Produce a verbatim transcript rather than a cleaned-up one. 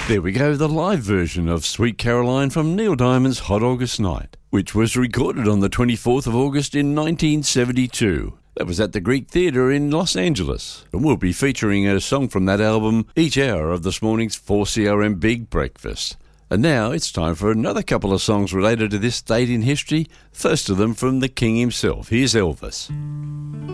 There we go, the live version of Sweet Caroline from Neil Diamond's Hot August Night, which was recorded on the twenty-fourth of August in nineteen seventy-two. That was at the Greek Theatre in Los Angeles. And we'll be featuring a song from that album each hour of this morning's four C R M Big Breakfast. And now it's time for another couple of songs related to this date in history, first of them from the King himself. Here's Elvis.